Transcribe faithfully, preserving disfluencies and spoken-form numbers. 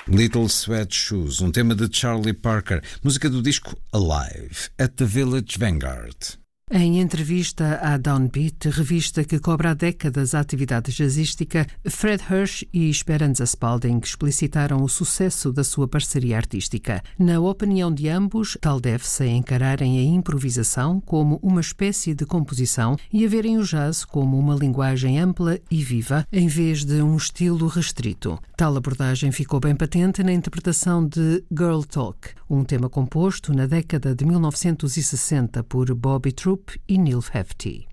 Little Sweat Shoes, um tema de Charlie Parker, música do disco Alive, at the Village Vanguard. Em entrevista à Downbeat, revista que cobra há décadas a atividade jazzística, Fred Hersch e Esperanza Spalding explicitaram o sucesso da sua parceria artística. Na opinião de ambos, tal deve-se a encararem a improvisação como uma espécie de composição e a verem o jazz como uma linguagem ampla e viva, em vez de um estilo restrito. Tal abordagem ficou bem patente na interpretação de Girl Talk, um tema composto na década de mil novecentos e sessenta por Bobby Troup e Neil Hefti.